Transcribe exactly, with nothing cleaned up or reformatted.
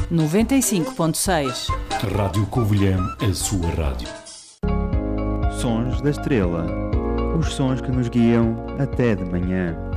noventa e cinco ponto seis. Rádio Covilhã, a sua rádio. Sons da Estrela. Os sons que nos guiam até de manhã.